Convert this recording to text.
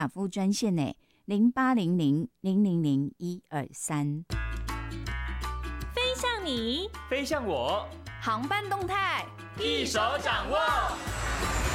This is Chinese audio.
打服务专线呢，0800-000-123。 飞向你， 飞向我， 航班动态一手掌握。